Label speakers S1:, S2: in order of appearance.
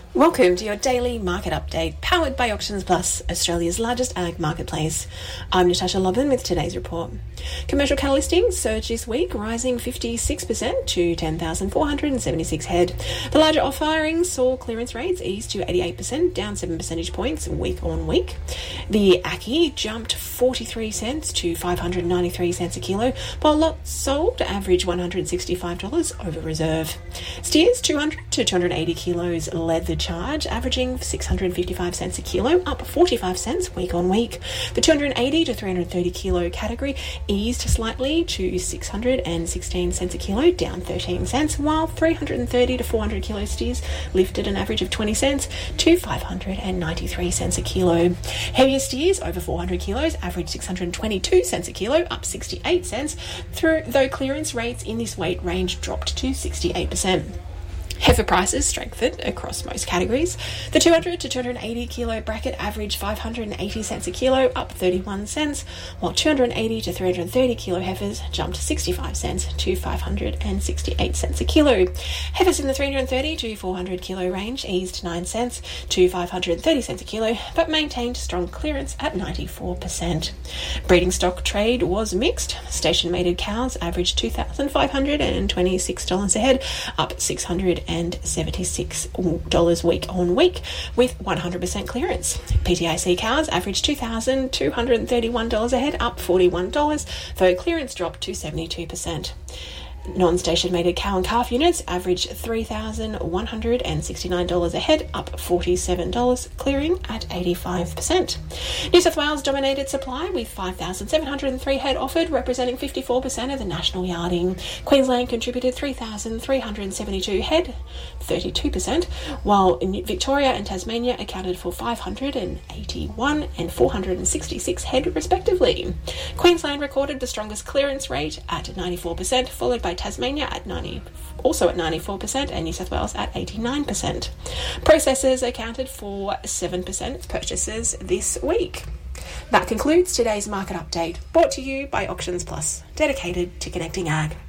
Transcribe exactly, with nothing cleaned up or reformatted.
S1: Welcome to your daily market update, powered by Auctions Plus, Australia's largest ag marketplace. I'm Natasha Lobban with today's report. Commercial cattle listings surged this week, rising fifty-six percent to ten thousand four hundred seventy-six head. The larger offerings saw clearance rates ease to eighty-eight percent, down seven percentage points week on week. The A C I jumped forty-three cents to five hundred ninety-three cents a kilo, while lots sold averaged one hundred sixty-five dollars over reserve. Steers two hundred to two hundred eighty kilos led the charge, averaging six hundred fifty-five cents a kilo, up forty-five cents week on week. The two hundred eighty to three hundred thirty kilo category eased slightly to six hundred sixteen cents a kilo, down thirteen cents, while three hundred thirty to four hundred kilo steers lifted an average of twenty cents to five hundred ninety-three cents a kilo. Heavier steers over four hundred kilos averaged six hundred twenty-two cents a kilo, up sixty-eight cents, through, though clearance rates in this weight range dropped to sixty-eight percent. Heifer prices strengthened across most categories. The two hundred to two hundred eighty kilo bracket averaged five hundred eighty cents a kilo, up thirty-one cents, while two hundred eighty to three hundred thirty kilo heifers jumped sixty-five cents to five hundred sixty-eight cents a kilo. Heifers in the three hundred thirty to four hundred kilo range eased nine cents to five hundred thirty cents a kilo, but maintained strong clearance at ninety-four percent. Breeding stock trade was mixed. Station-mated cows averaged two thousand five hundred twenty-six dollars a head, up six hundred seventy-six dollars week on week, with one hundred percent clearance. P T A C cows averaged two thousand two hundred thirty-one dollars a head, up forty-one dollars, though clearance dropped to seventy-two percent. Non-station mated cow and calf units averaged three thousand one hundred sixty-nine dollars a head, up forty-seven dollars, clearing at eighty-five percent. New South Wales dominated supply with five thousand seven hundred three head offered, representing fifty-four percent of the national yarding. Queensland contributed three thousand three hundred seventy-two head, thirty-two percent, while Victoria and Tasmania accounted for five hundred eighty-one and four hundred sixty-six head respectively. Queensland recorded the strongest clearance rate at ninety-four percent, followed by Tasmania at ninety, also at ninety-four percent, and New South Wales at eighty-nine percent. Processors accounted for seven percent of purchases this week. That concludes today's market update, brought to you by Auctions Plus, dedicated to connecting ag.